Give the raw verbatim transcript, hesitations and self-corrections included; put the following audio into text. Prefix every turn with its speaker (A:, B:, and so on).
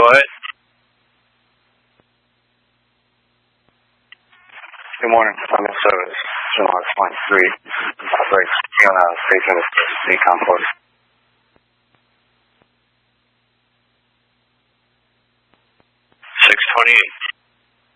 A: ahead.
B: Good morning. I'm in service. July twenty-three. Operate on a station of Recon Force.
A: six twenty-eight.